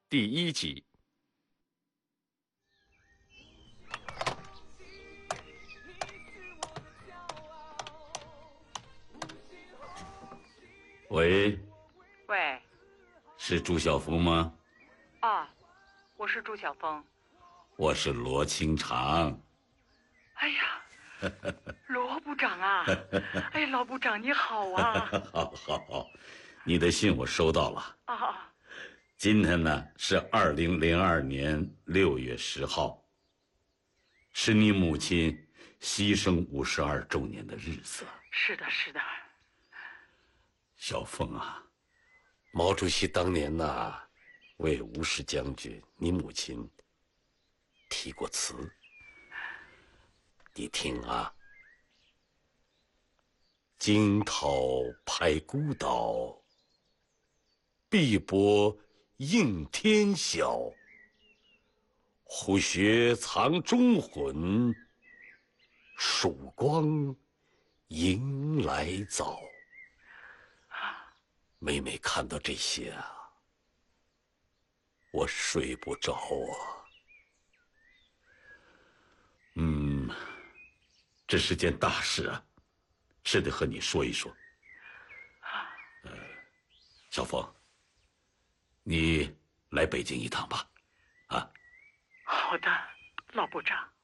第1集。喂， 喂， 是朱晓峰吗？ 啊，我是朱晓峰。 我是罗清长。 哎呀，罗部长啊！哎呀，老部长你好啊！ 好，你的信我收到了。 啊， 今天呢是2002年6月10号，是你母亲牺牲52周年的日子。 是的，是的。 小凤啊，毛主席当年呐，为吴氏将军你母亲题过词，你听啊。惊涛拍孤岛，碧波映天晓。虎穴藏忠魂，曙光迎来早。每每看到这些啊，我睡不着啊。这是件大事啊，是得和你说一说。小凤，你来北京一趟吧。啊， 好的，老部长。